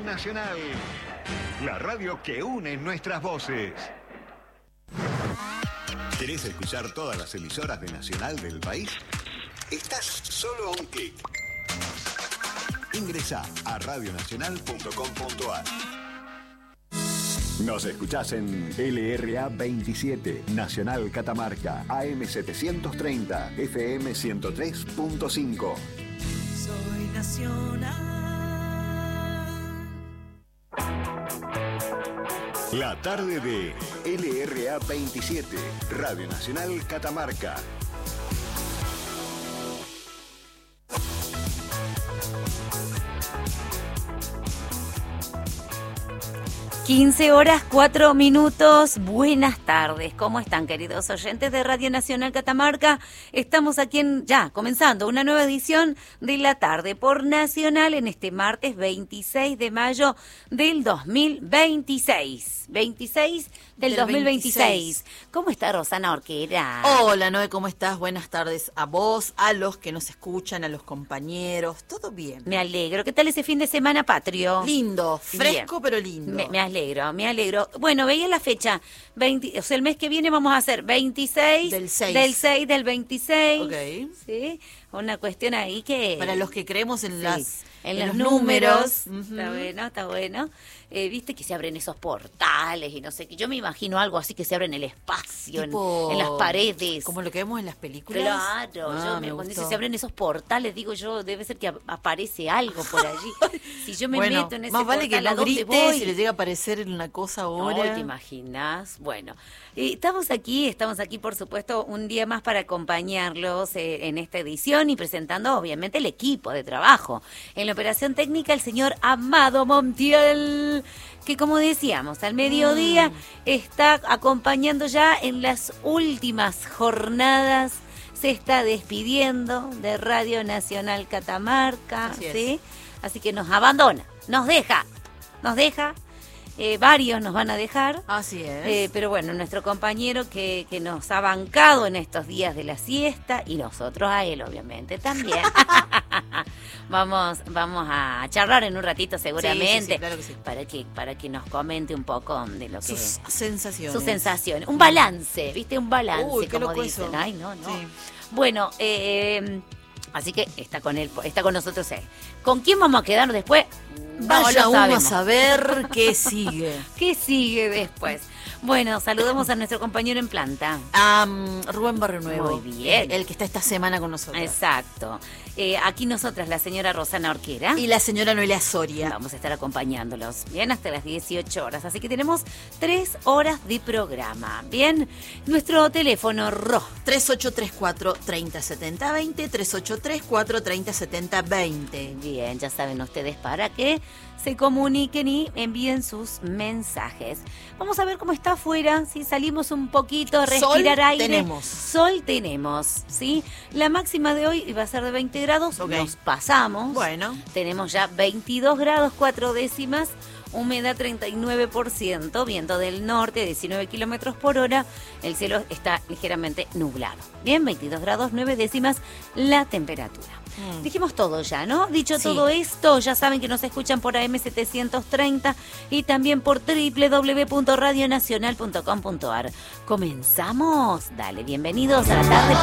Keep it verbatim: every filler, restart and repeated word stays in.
Nacional, la radio que une nuestras voces. ¿Querés escuchar todas las emisoras de Nacional del país? Estás solo a un clic. Ingresá a radio nacional punto com punto a r. Nos escuchás en L R A veintisiete, Nacional Catamarca, A M setecientos treinta, F M ciento tres punto cinco. Soy Nacional. La tarde de L R A veintisiete, Radio Nacional Catamarca. quince horas, cuatro minutos. Buenas tardes. ¿Cómo están, queridos oyentes de Radio Nacional Catamarca? Estamos aquí en, ya comenzando una nueva edición de la tarde por Nacional en este martes veintiséis de mayo del dos mil veintiséis. veintiséis del, del dos mil veintiséis. veintiséis. ¿Cómo está Rosana Orquera? Hola, Noé, ¿cómo estás? Buenas tardes a vos, a los que nos escuchan, a los compañeros. ¿Todo bien? Me alegro. ¿Qué tal ese fin de semana patrio? Lindo, fresco, bien, pero lindo. Me, me alegro, me alegro. Bueno, veía la fecha, veinte, o sea, el mes que viene vamos a hacer veintiséis del seis. Del seis del veintiséis. Ok. Sí, una cuestión ahí que... Para los que creemos en, sí, las, en, en los, los números. números. Está bueno, está bueno. Eh, Viste que se abren esos portales y no sé qué. Yo me imagino algo así que se abre en el espacio, tipo, en, en las paredes. Como lo que vemos en las películas. Claro, ah, yo me, me cuando dice se abren esos portales, digo yo, debe ser que a, aparece algo por allí. Si yo me bueno, meto en ese más vale portal, que no grites voy? si le llega a aparecer una cosa ahora. No, ¿te imaginas? Bueno, eh, estamos aquí, estamos aquí, por supuesto, un día más para acompañarlos eh, en esta edición y presentando, obviamente, el equipo de trabajo. En la operación técnica, el señor Amado Montiel, que como decíamos, al mediodía mm. está acompañando ya en las últimas jornadas, se está despidiendo de Radio Nacional Catamarca, Así ¿sí? Así que nos abandona, nos deja, nos deja. Eh, varios nos van a dejar. Así es. Eh, pero bueno, nuestro compañero que, que nos ha bancado en estos días de la siesta y nosotros a él, obviamente, también. vamos vamos a charlar en un ratito seguramente. Sí, sí, sí, claro que sí. Para que, para que nos comente un poco de lo que... Sus sensaciones. Sus sensaciones. Un balance, ¿viste? Un balance, Uy, como loco dicen. Eso. Ay, no, no. Sí. Bueno, eh... así que está con él, está con nosotros él. ¿Con quién vamos a quedar después? Vaya no uno a sabemos. saber qué sigue. ¿Qué sigue después? Bueno, saludamos a nuestro compañero en planta. Um, Rubén Barrio Nuevo. Muy bien. El que está esta semana con nosotros. Exacto. Eh, aquí nosotras, la señora Rosana Orquera. Y la señora Noelia Soria. Vamos a estar acompañándolos, bien, hasta las dieciocho horas. Así que tenemos tres horas de programa, bien. Nuestro teléfono, R O. tres ocho tres cuatro, tres cero siete cero, veinte, tres ocho tres cuatro, tres cero siete cero, veinte. Bien, ya saben ustedes para qué se comuniquen y envíen sus mensajes. Vamos a ver cómo está afuera, si salimos un poquito a respirar Sol aire. tenemos. Sol tenemos, ¿sí? La máxima de hoy va a ser de veinte grados, okay. Nos pasamos. Bueno. Tenemos ya veintidós grados, cuatro décimas, humedad treinta y nueve por ciento, viento del norte, diecinueve kilómetros por hora, el cielo está ligeramente nublado. Bien, veintidós grados, nueve décimas la temperatura. Mm. Dijimos todo ya, ¿no? Dicho sí. todo esto, ya saben que nos escuchan por A M setecientos treinta y también por doble u doble u doble u punto radio nacional punto com punto a r. ¿Comenzamos? Dale, bienvenidos a la tarde